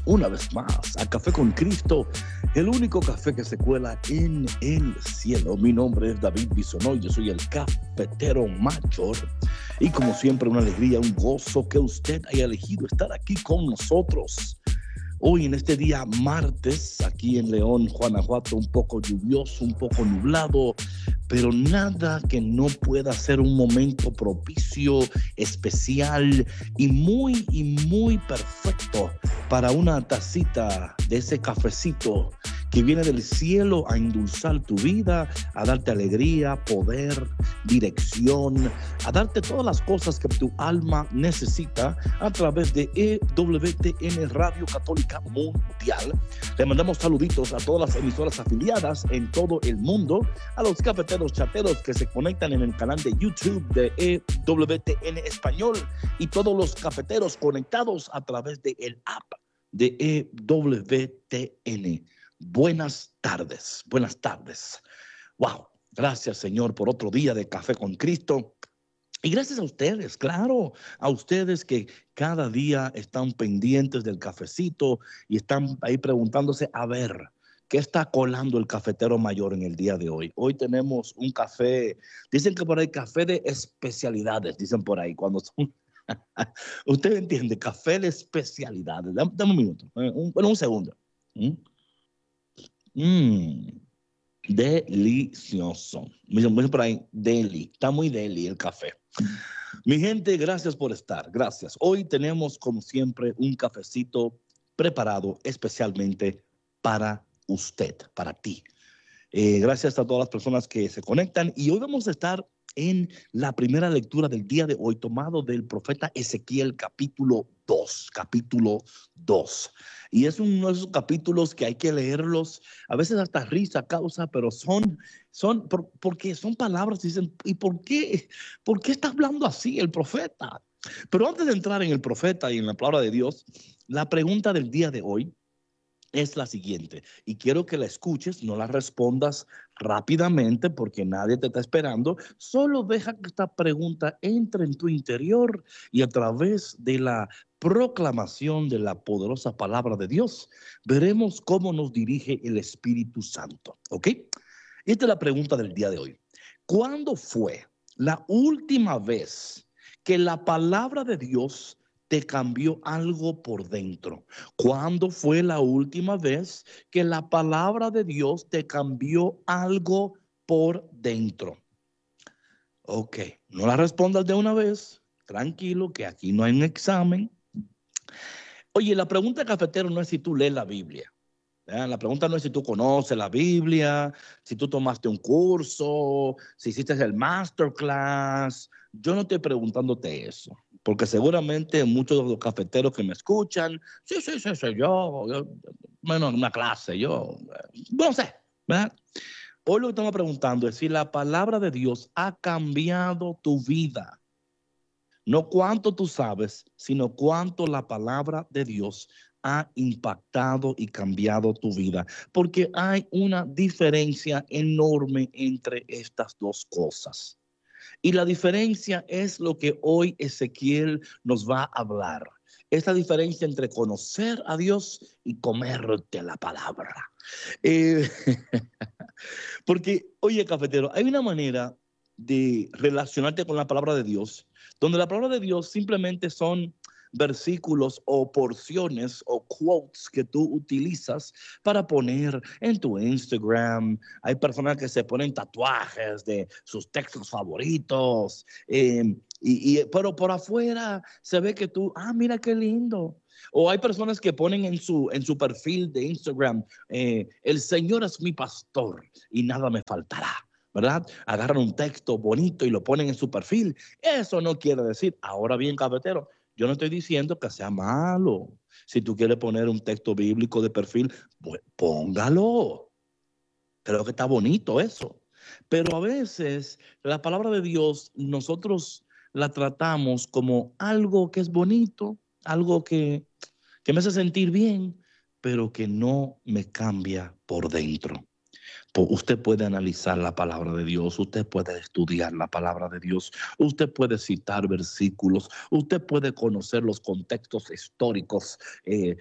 una vez más a Café con Cristo, el único café que se cuela en el cielo. Mi nombre es David Bisonó, yo soy el cafetero mayor. Y como siempre, una alegría, un gozo que usted haya elegido estar aquí con nosotros. Hoy en este día martes, aquí en León, Guanajuato, un poco lluvioso, un poco nublado, pero nada que no pueda ser un momento propicio, especial y muy perfecto para una tacita de ese cafecito que viene del cielo a endulzar tu vida, a darte alegría, poder, dirección, a darte todas las cosas que tu alma necesita a través de EWTN Radio Católica Mundial. Le mandamos saluditos a todas las emisoras afiliadas en todo el mundo, a los cafeteros chateros que se conectan en el canal de YouTube de EWTN Español y todos los cafeteros conectados a través del app de EWTN. Buenas tardes, buenas tardes. Wow, gracias Señor por otro día de Café con Cristo. Y gracias a ustedes, claro, a ustedes que cada día están pendientes del cafecito y están ahí preguntándose, a ver, ¿qué está colando el cafetero mayor en el día de hoy? Hoy tenemos un café, dicen que por ahí café de especialidades, dicen por ahí, cuando son... Usted entiende, café de especialidades. Dame un minuto, un segundo. Delicioso. Me dicen por ahí, deli. Está muy deli el café. Mi gente, gracias por estar. Gracias. Hoy tenemos, como siempre, un cafecito preparado especialmente para usted, para ti. Gracias a todas las personas que se conectan. Y hoy vamos a estar en la primera lectura del día de hoy, tomado del profeta Ezequiel, capítulo 2. Y es uno de esos capítulos que hay que leerlos, a veces hasta risa causa, pero porque son palabras, dicen, ¿y por qué está hablando así el profeta? Pero antes de entrar en el profeta y en la palabra de Dios, la pregunta del día de hoy es la siguiente, y quiero que la escuches, no la respondas rápidamente porque nadie te está esperando, solo deja que esta pregunta entre en tu interior y a través de la proclamación de la poderosa palabra de Dios, veremos cómo nos dirige el Espíritu Santo, ¿ok? Esta es la pregunta del día de hoy. ¿Cuándo fue la última vez que la palabra de Dios te cambió algo por dentro? ¿Cuándo fue la última vez que la palabra de Dios te cambió algo por dentro? Ok, no la respondas de una vez. Tranquilo, que aquí no hay un examen. Oye, la pregunta, cafetero, no es si tú lees la Biblia. La pregunta no es si tú conoces la Biblia, si tú tomaste un curso, si hiciste el masterclass. Yo no estoy preguntándote eso, porque seguramente muchos de los cafeteros que me escuchan, sí, bueno, una clase, no sé, ¿verdad? Hoy lo que estamos preguntando es si la palabra de Dios ha cambiado tu vida. No cuánto tú sabes, sino cuánto la palabra de Dios ha impactado y cambiado tu vida. Porque hay una diferencia enorme entre estas dos cosas. Y la diferencia es lo que hoy Ezequiel nos va a hablar. Esta diferencia entre conocer a Dios y comerte la palabra. Eh, Porque, oye, cafetero, hay una manera de relacionarte con la palabra de Dios, donde la palabra de Dios simplemente son versículos o porciones o quotes que tú utilizas para poner en tu Instagram. Hay personas que se ponen tatuajes de sus textos favoritos, pero por afuera se ve que tú, mira qué lindo. O hay personas que ponen en su perfil de Instagram, el Señor es mi pastor y nada me faltará, ¿verdad? Agarran un texto bonito y lo ponen en su perfil. Eso no quiere decir, ahora bien, cafetero, yo no estoy diciendo que sea malo. Si tú quieres poner un texto bíblico de perfil, pues póngalo. Creo que está bonito eso. Pero a veces la palabra de Dios nosotros la tratamos como algo que es bonito, algo que me hace sentir bien, pero que no me cambia por dentro. Usted puede analizar la palabra de Dios, usted puede estudiar la palabra de Dios, usted puede citar versículos, usted puede conocer los contextos históricos,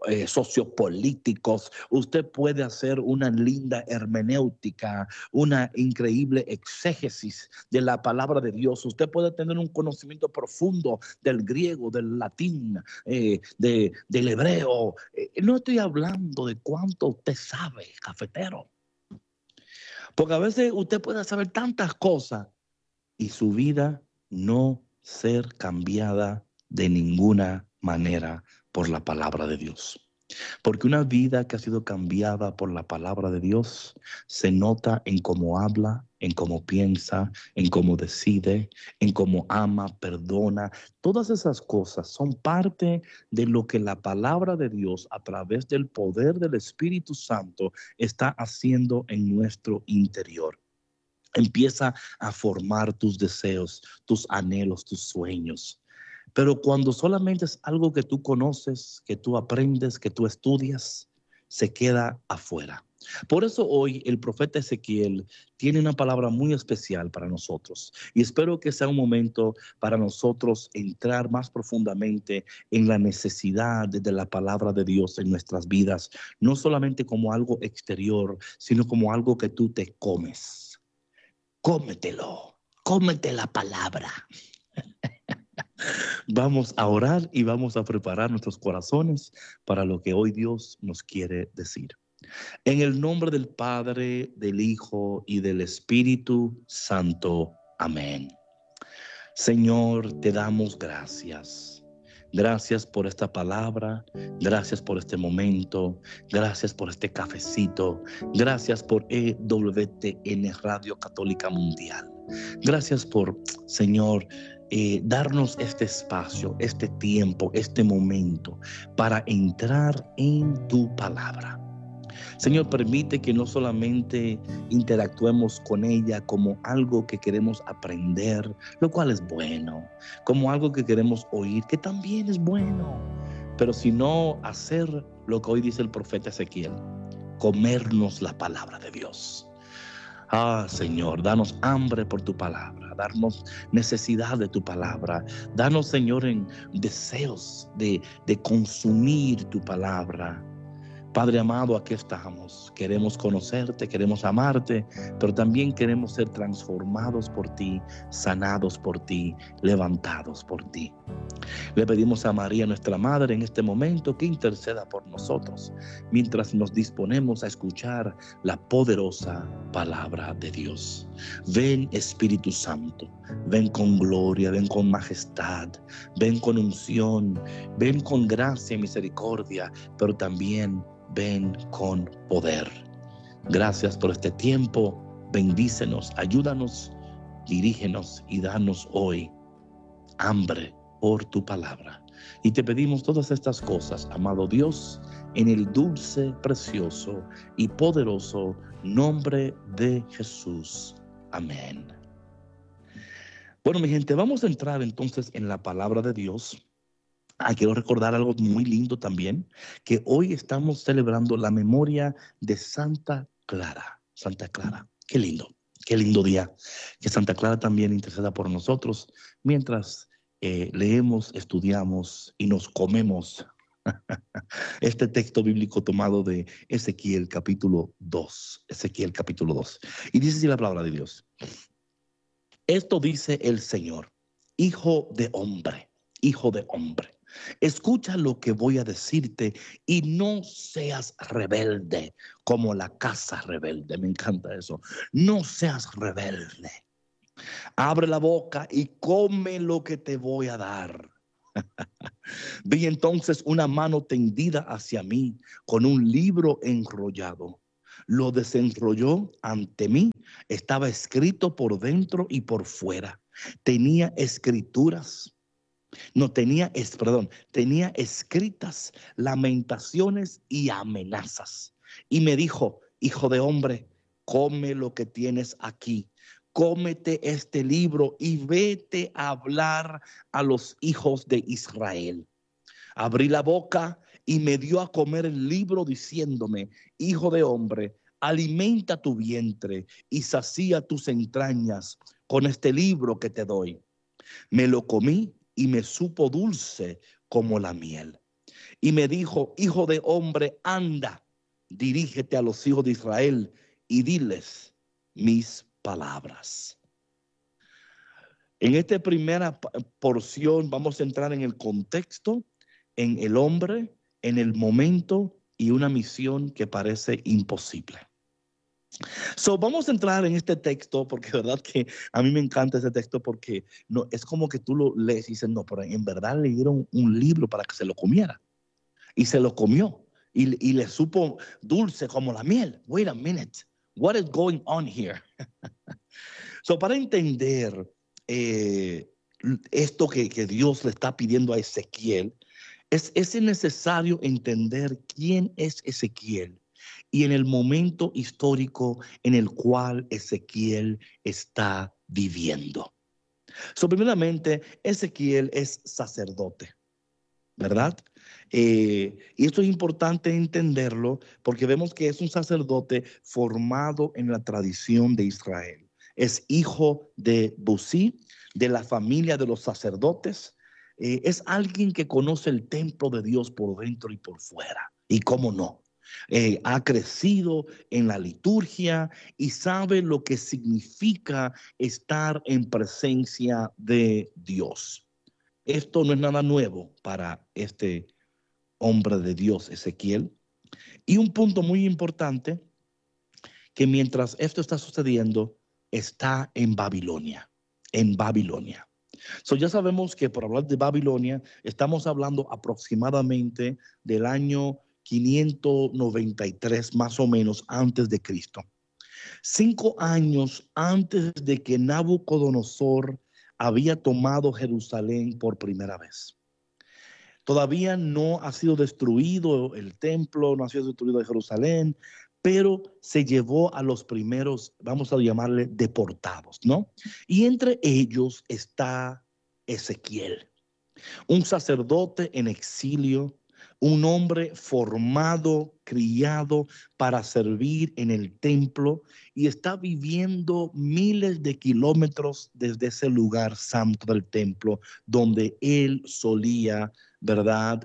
sociopolíticos. Usted puede hacer una linda hermenéutica, una increíble exégesis de la palabra de Dios. Usted puede tener un conocimiento profundo del griego, del latín, del hebreo. No estoy hablando de cuánto usted sabe, cafetero. Porque a veces usted puede saber tantas cosas y su vida no ser cambiada de ninguna manera por la palabra de Dios. Porque una vida que ha sido cambiada por la palabra de Dios se nota en cómo habla, en cómo piensa, en cómo decide, en cómo ama, perdona. Todas esas cosas son parte de lo que la palabra de Dios a través del poder del Espíritu Santo está haciendo en nuestro interior. Empieza a formar tus deseos, tus anhelos, tus sueños. Pero cuando solamente es algo que tú conoces, que tú aprendes, que tú estudias, se queda afuera. Por eso hoy el profeta Ezequiel tiene una palabra muy especial para nosotros y espero que sea un momento para nosotros entrar más profundamente en la necesidad de la palabra de Dios en nuestras vidas, no solamente como algo exterior, sino como algo que tú te comes. Cómetelo, cómete la palabra. Vamos a orar y vamos a preparar nuestros corazones para lo que hoy Dios nos quiere decir. En el nombre del Padre, del Hijo y del Espíritu Santo. Amén. Señor, te damos gracias. Gracias por esta palabra, gracias por este momento, gracias por este cafecito, gracias por EWTN Radio Católica Mundial. Gracias por, Señor, darnos este espacio, este tiempo, este momento para entrar en tu palabra. Señor, permite que no solamente interactuemos con ella como algo que queremos aprender, lo cual es bueno, como algo que queremos oír, que también es bueno, pero sino hacer lo que hoy dice el profeta Ezequiel, comernos la palabra de Dios. Ah, Señor, danos hambre por tu palabra, darnos necesidad de tu palabra, danos, Señor, en deseos de consumir tu palabra. Padre amado, aquí estamos. Queremos conocerte, queremos amarte, pero también queremos ser transformados por ti, sanados por ti, levantados por ti. Le pedimos a María, nuestra Madre, en este momento que interceda por nosotros, mientras nos disponemos a escuchar la poderosa palabra de Dios. Ven, Espíritu Santo, ven con gloria, ven con majestad, ven con unción, ven con gracia y misericordia, pero también ven con poder. Gracias por este tiempo. Bendícenos, ayúdanos, dirígenos y danos hoy hambre por tu palabra. Y te pedimos todas estas cosas, amado Dios, en el dulce, precioso y poderoso nombre de Jesús. Amén. Bueno, mi gente, vamos a entrar entonces en la palabra de Dios. Quiero recordar algo muy lindo también, que hoy estamos celebrando la memoria de Santa Clara. Santa Clara, qué lindo día. Que Santa Clara también interceda por nosotros mientras leemos, estudiamos y nos comemos este texto bíblico tomado de Ezequiel capítulo 2. Ezequiel capítulo 2. Y dice así la palabra de Dios. Esto dice el Señor, hijo de hombre, escucha lo que voy a decirte y no seas rebelde como la casa rebelde. Me encanta eso. No seas rebelde. Abre la boca y come lo que te voy a dar. Vi entonces una mano tendida hacia mí con un libro enrollado. Lo desenrolló ante mí. Estaba escrito por dentro y por fuera. Tenía escrituras. Tenía escritas lamentaciones y amenazas. Y me dijo, hijo de hombre, come lo que tienes aquí. Cómete este libro y vete a hablar a los hijos de Israel. Abrí la boca y me dio a comer el libro diciéndome, hijo de hombre, alimenta tu vientre y sacía tus entrañas con este libro que te doy. Me lo comí y me supo dulce como la miel. Y me dijo: hijo de hombre, anda, dirígete a los hijos de Israel y diles mis palabras. En esta primera porción vamos a entrar en el contexto, en el hombre, en el momento y una misión que parece imposible. Vamos a entrar en este texto porque verdad que a mí me encanta ese texto porque no, es como que tú lo lees y dices, no, pero en verdad le dieron un libro para que se lo comiera. Y se lo comió. Y le supo dulce como la miel. Wait a minute. What is going on here? Para entender esto que Dios le está pidiendo a Ezequiel, es necesario entender quién es Ezequiel y en el momento histórico en el cual Ezequiel está viviendo. Primeramente, Ezequiel es sacerdote, ¿verdad? Y esto es importante entenderlo porque vemos que es un sacerdote formado en la tradición de Israel. Es hijo de Busí, de la familia de los sacerdotes. Es alguien que conoce el templo de Dios por dentro y por fuera. Y cómo no. Ha crecido en la liturgia y sabe lo que significa estar en presencia de Dios. Esto no es nada nuevo para este hombre de Dios, Ezequiel. Y un punto muy importante, que mientras esto está sucediendo, está en Babilonia, en Babilonia. Ya sabemos que por hablar de Babilonia, estamos hablando aproximadamente del año 593 más o menos antes de Cristo. 5 años antes de que Nabucodonosor había tomado Jerusalén por primera vez. Todavía no ha sido destruido el templo, no ha sido destruido Jerusalén, pero se llevó a los primeros, vamos a llamarle deportados, ¿no? Y entre ellos está Ezequiel, un sacerdote en exilio, un hombre formado, criado para servir en el templo y está viviendo miles de kilómetros desde ese lugar santo del templo donde él solía, ¿verdad?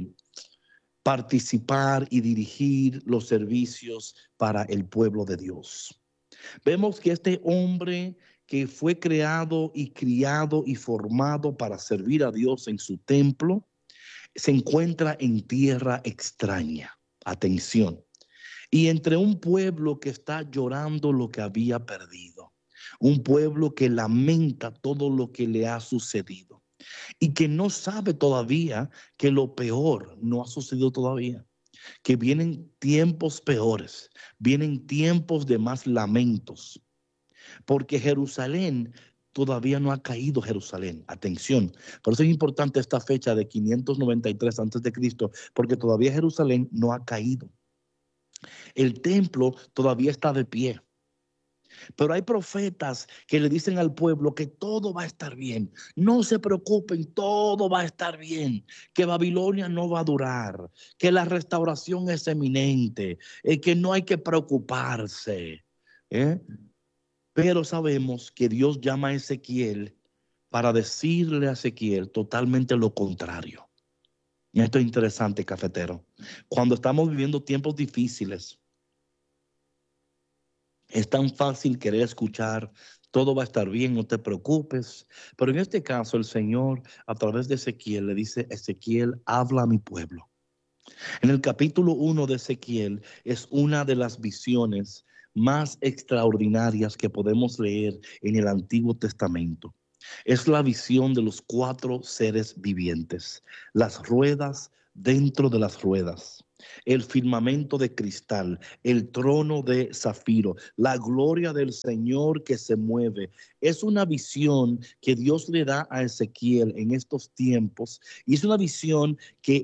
Participar y dirigir los servicios para el pueblo de Dios. Vemos que este hombre que fue creado y criado y formado para servir a Dios en su templo, se encuentra en tierra extraña. Atención. Y entre un pueblo que está llorando lo que había perdido. Un pueblo que lamenta todo lo que le ha sucedido. Y que no sabe todavía que lo peor no ha sucedido todavía. Que vienen tiempos peores. Vienen tiempos de más lamentos. Porque Jerusalén todavía no ha caído Jerusalén. Atención, por eso es importante esta fecha de 593 antes de Cristo, porque todavía Jerusalén no ha caído. El templo todavía está de pie. Pero hay profetas que le dicen al pueblo que todo va a estar bien. No se preocupen, todo va a estar bien. Que Babilonia no va a durar. Que la restauración es eminente. Que no hay que preocuparse. Pero sabemos que Dios llama a Ezequiel para decirle a Ezequiel totalmente lo contrario. Y esto es interesante, cafetero. Cuando estamos viviendo tiempos difíciles, es tan fácil querer escuchar, todo va a estar bien, no te preocupes. Pero en este caso, el Señor, a través de Ezequiel, le dice: Ezequiel, habla a mi pueblo. En el capítulo 1 de Ezequiel es una de las visiones más extraordinarias que podemos leer en el Antiguo Testamento. Es la visión de los 4 seres vivientes, las ruedas dentro de las ruedas, el firmamento de cristal, el trono de zafiro, la gloria del Señor que se mueve. Es una visión que Dios le da a Ezequiel en estos tiempos y es una visión que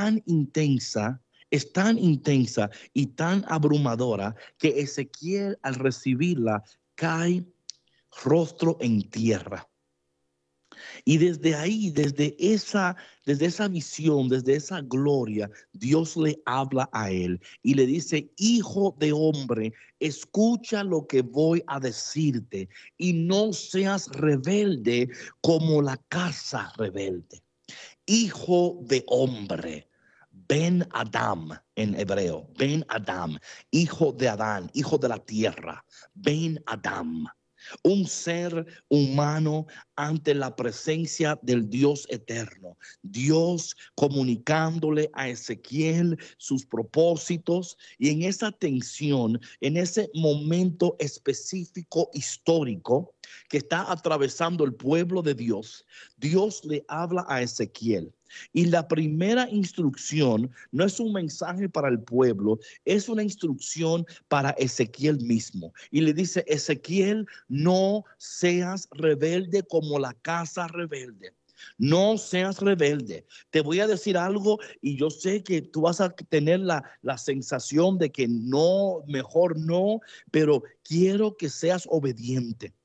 es tan intensa y tan abrumadora que Ezequiel al recibirla cae rostro en tierra. Y desde ahí, desde esa visión, desde esa gloria, Dios le habla a él y le dice: hijo de hombre, escucha lo que voy a decirte y no seas rebelde como la casa rebelde. Hijo de hombre, Ben Adam en hebreo, Ben Adam, hijo de Adán, hijo de la tierra, Ben Adam. Un ser humano ante la presencia del Dios eterno. Dios comunicándole a Ezequiel sus propósitos, y en esa tensión, en ese momento específico histórico que está atravesando el pueblo de Dios, Dios le habla a Ezequiel. Y la primera instrucción no es un mensaje para el pueblo, es una instrucción para Ezequiel mismo. Y le dice: Ezequiel, no seas rebelde como la casa rebelde. No seas rebelde. Te voy a decir algo y yo sé que tú vas a tener la sensación de que no, mejor no, pero quiero que seas obediente.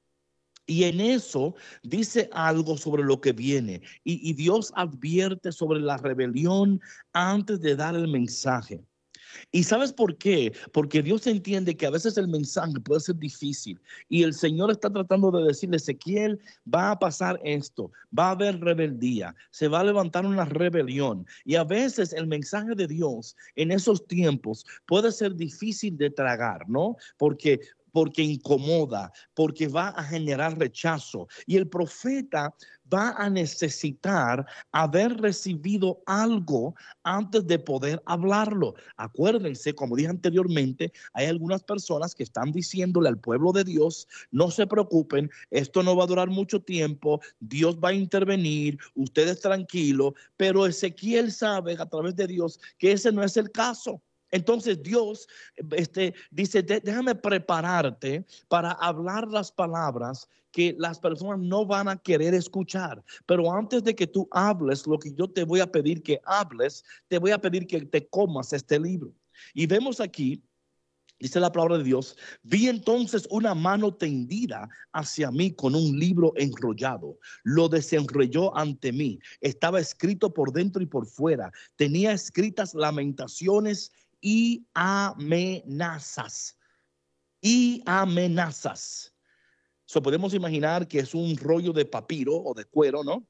Y en eso dice algo sobre lo que viene. Y Dios advierte sobre la rebelión antes de dar el mensaje. ¿Y sabes por qué? Porque Dios entiende que a veces el mensaje puede ser difícil. Y el Señor está tratando de decirle: Ezequiel, va a pasar esto, va a haber rebeldía, se va a levantar una rebelión. Y a veces el mensaje de Dios en esos tiempos puede ser difícil de tragar, ¿no? Porque incomoda, porque va a generar rechazo. Y el profeta va a necesitar haber recibido algo antes de poder hablarlo. Acuérdense, como dije anteriormente, hay algunas personas que están diciéndole al pueblo de Dios: no se preocupen, esto no va a durar mucho tiempo, Dios va a intervenir, ustedes tranquilos. Pero Ezequiel sabe a través de Dios que ese no es el caso. Entonces Dios dice: déjame prepararte para hablar las palabras que las personas no van a querer escuchar. Pero antes de que tú hables lo que yo te voy a pedir que hables, te voy a pedir que te comas este libro. Y vemos aquí, dice la palabra de Dios: vi entonces una mano tendida hacia mí con un libro enrollado. Lo desenrolló ante mí. Estaba escrito por dentro y por fuera. Tenía escritas lamentaciones y amenazas. Y amenazas. Podemos imaginar que es un rollo de papiro o de cuero, ¿no?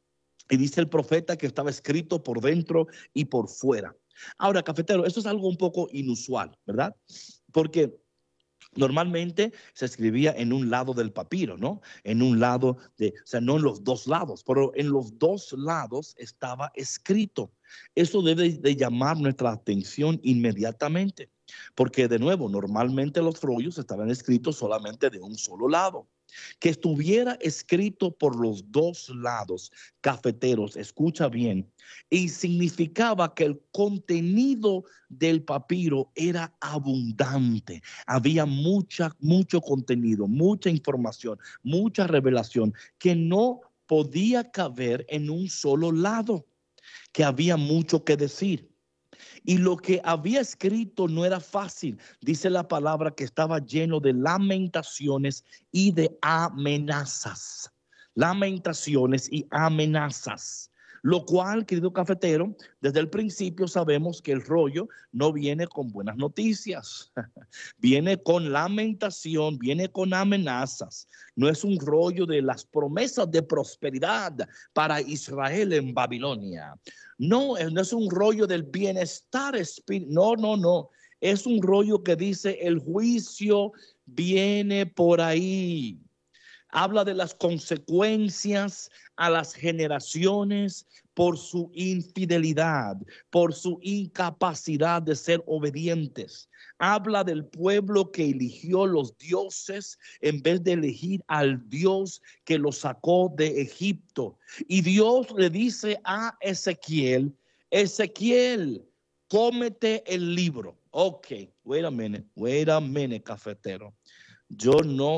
Y dice el profeta que estaba escrito por dentro y por fuera. Ahora, cafetero, esto es algo un poco inusual, ¿verdad? Porque normalmente se escribía en un lado del papiro, ¿no? En un lado o sea, no en los dos lados, pero en los dos lados estaba escrito. Eso debe de llamar nuestra atención inmediatamente, porque de nuevo, normalmente los rollos estaban escritos solamente de un solo lado. Que estuviera escrito por los dos lados, cafeteros, escucha bien, y significaba que el contenido del papiro era abundante. Había mucho contenido, mucha información, mucha revelación que no podía caber en un solo lado, que había mucho que decir. Y lo que había escrito no era fácil. Dice la palabra que estaba lleno de lamentaciones y de amenazas. Lamentaciones y amenazas. Lo cual, querido cafetero, desde el principio sabemos que el rollo no viene con buenas noticias. Viene con lamentación, viene con amenazas. No es un rollo de las promesas de prosperidad para Israel en Babilonia. No, no es un rollo del bienestar espiritual. No, no, no. Es un rollo que dice: el juicio viene por ahí. Habla de las consecuencias a las generaciones por su infidelidad, por su incapacidad de ser obedientes. Habla del pueblo que eligió los dioses en vez de elegir al Dios que los sacó de Egipto. Y Dios le dice a Ezequiel: Ezequiel, cómete el libro. Ok, wait a minute, cafetero. Yo no